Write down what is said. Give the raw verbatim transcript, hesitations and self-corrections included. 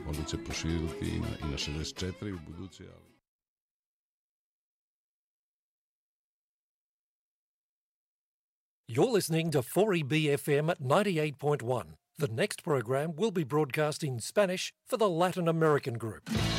možda će proširiti i na, i na šezdeset četiri u buduće, ali... You're listening to four E B F M at ninety-eight point one. The next program will be broadcast in Spanish for the Latin American group.